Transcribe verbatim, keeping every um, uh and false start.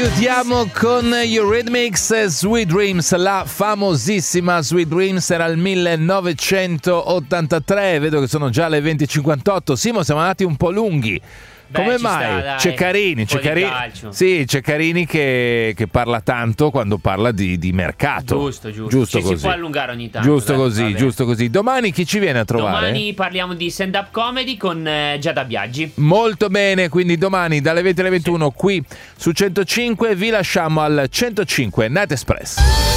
chiudiamo con Eurythmics, Sweet Dreams, la famosissima Sweet Dreams. Era il millenovecentottantatré. Vedo che sono già le venti e cinquantotto. Simo, siamo andati un po' lunghi. Beh, come ci mai? sta, dai. Ceccarini, Ceccarini, sì, Ceccarini che, che parla tanto quando parla di, di mercato. Giusto, giusto. Giusto Ci così. si può allungare ogni tanto. Giusto dai, così, vabbè. giusto così. Domani chi ci viene a trovare? Domani parliamo di stand-up comedy con eh, Giada Biaggi. Molto bene, quindi domani dalle venti alle ventuno sì. Qui su centocinque vi lasciamo al centocinque Night Express.